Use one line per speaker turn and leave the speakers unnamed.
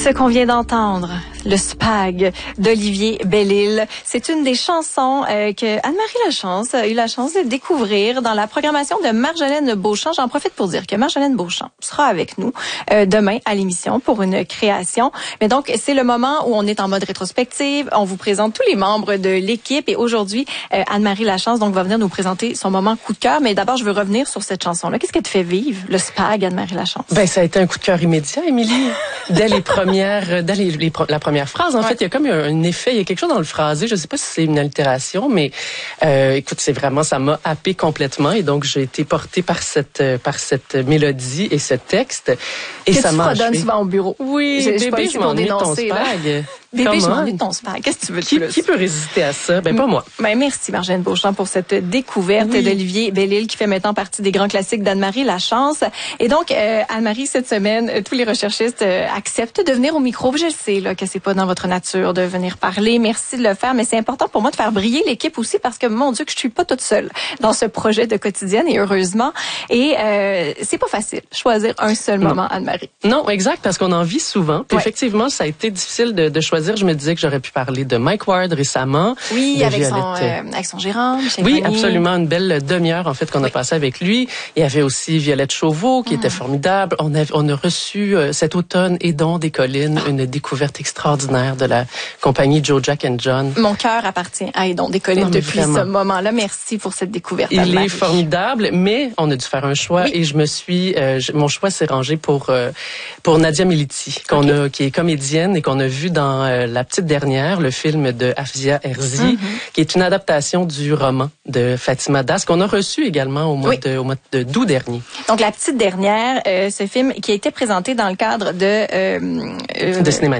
Ce qu'on vient d'entendre, le Spag d'Olivier Belle-Île, c'est une des chansons que Anne-Marie Lachance a eu la chance de découvrir dans la programmation de Marjolaine Beauchamp. J'en profite pour dire que Marjolaine Beauchamp sera avec nous demain à l'émission pour une création. Mais donc, c'est le moment où on est en mode rétrospective. On vous présente tous les membres de l'équipe et aujourd'hui, Anne-Marie Lachance donc va venir nous présenter son moment coup de cœur. Mais d'abord, je veux revenir sur cette chanson-là. Qu'est-ce qu'elle te fait vivre, le Spag, Anne-Marie Lachance?
Ben, ça a été un coup de cœur immédiat, Émilie. Dès la première phrase, en fait, il y a comme un effet, il y a quelque chose dans le phrasé. Je sais pas si c'est une allitération, mais écoute, c'est vraiment, ça m'a happé complètement, et donc j'ai été portée par cette mélodie et ce texte, et ça m'a achevé.
Que tu redonnes souvent au bureau.
Oui, bébé, je m'ennuie de ton Spag.
Bébé, je m'ennuie de ton Spag. Qu'est-ce que tu veux de plus?
Qui peut résister à ça? Ben, pas moi.
Ben, merci, Marjolaine Beauchamp, pour cette découverte d'Olivier Belle-Île, qui fait maintenant partie des grands classiques d'Anne-Marie Lachance. Et donc, Anne-Marie, cette semaine, tous les recherchistes acceptent de venir au micro. Je le sais, là, que c'est pas dans votre nature de venir parler. Merci de le faire, mais c'est important pour moi de faire briller l'équipe aussi, parce que, mon Dieu, que je suis pas toute seule dans ce projet de quotidienne, et heureusement. Et c'est pas facile, choisir un seul moment, Anne-Marie.
Non, exact, parce qu'on en vit souvent. Puis effectivement, ça a été difficile de choisir. Je me disais que j'aurais pu parler de Mike Ward récemment.
Oui, avec son gérant, Michel
Oui,
Grenier.
Absolument, une belle demi-heure en fait qu'on a passé avec lui. Il y avait aussi Violette Chauveau qui était formidable. On a reçu cet automne Aidons des collines, une découverte extraordinaire de la compagnie Joe, Jack and John.
Mon cœur appartient à Aidons des collines depuis ce moment-là. Merci pour cette découverte.
Il est formidable, mais on a dû faire un choix et mon choix s'est rangé pour Nadia Militi, qui est comédienne et qu'on a vu dans La Petite Dernière, le film de Hafizia Herzi, qui est une adaptation du roman de Fatima Das, qu'on a reçu également au mois d'août dernier.
Donc, La Petite Dernière, ce film qui a été présenté dans le cadre de
Cinémania.